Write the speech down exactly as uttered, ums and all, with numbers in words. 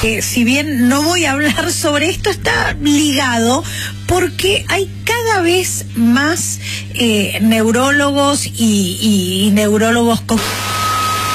Eh, si bien no voy a hablar sobre esto, está ligado porque hay cada vez más eh, neurólogos y, y, y neurólogos con